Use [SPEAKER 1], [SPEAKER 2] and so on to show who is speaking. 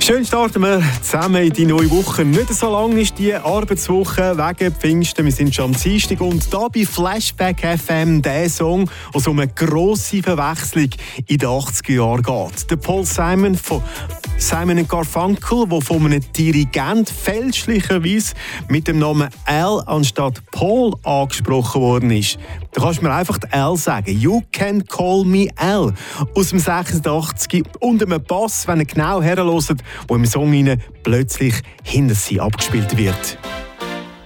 [SPEAKER 1] Schön starten wir zusammen in die neue Woche. Nicht so lang ist die Arbeitswoche wegen Pfingsten. Wir sind schon am Dienstag und da bei Flashback FM der Song, der um eine grosse Verwechslung in den 80er Jahren geht. Der Paul Simon von Simon & Garfunkel, der von einem Dirigent fälschlicherweise mit dem Namen Al anstatt Paul angesprochen worden ist. Da kannst du mir einfach Al sagen. You can call me Al. Aus dem 86 und einem Bass, wenn ihr genau herhört, wo im Song plötzlich hinter sie abgespielt wird.